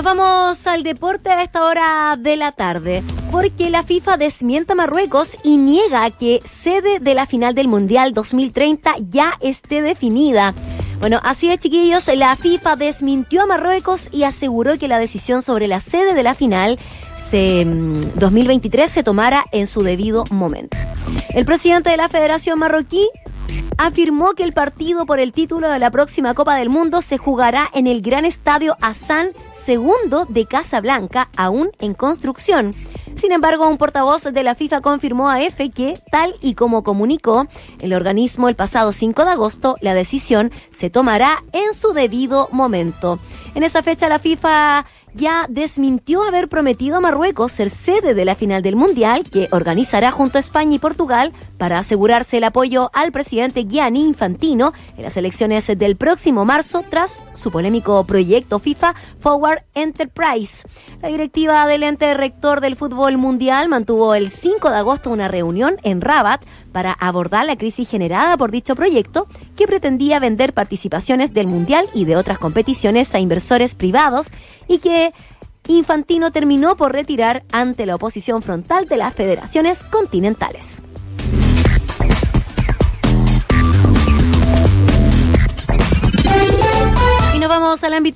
nos vamos al deporte a esta hora de la tarde, porque la FIFA desmiente a Marruecos y niega que sede de la final del Mundial 2030 ya esté definida. Bueno, así es, chiquillos, la FIFA desmintió a Marruecos y aseguró que la decisión sobre la sede de la final 2023 se tomará en su debido momento. El presidente de la Federación Marroquí afirmó que el partido por el título de la próxima Copa del Mundo se jugará en el Gran Estadio Hassan II de Casablanca, aún en construcción. Sin embargo, un portavoz de la FIFA confirmó a EFE que, tal y como comunicó el organismo el pasado 5 de agosto, la decisión se tomará en su debido momento. En esa fecha, la FIFA ya desmintió haber prometido a Marruecos ser sede de la final del Mundial, que organizará junto a España y Portugal para asegurarse el apoyo al presidente Gianni Infantino en las elecciones del próximo marzo, tras su polémico proyecto FIFA Forward Enterprise. La directiva del ente rector del fútbol mundial mantuvo el 5 de agosto una reunión en Rabat para abordar la crisis generada por dicho proyecto, que pretendía vender participaciones del Mundial y de otras competiciones a inversores privados, y que Infantino terminó por retirar ante la oposición frontal de las federaciones continentales. Y nos vamos al ámbito